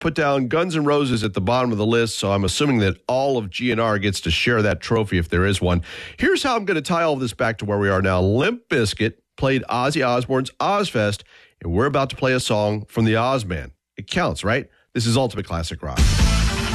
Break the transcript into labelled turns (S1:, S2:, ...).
S1: put down Guns N' Roses at the bottom of the list, so I'm assuming that all of GNR gets to share that trophy if there is one. Here's how I'm going to tie all of this back to where we are now. Limp Bizkit played Ozzy Osbourne's Ozfest, and we're about to play a song from the Ozman. It counts, right? This is Ultimate Classic Rock.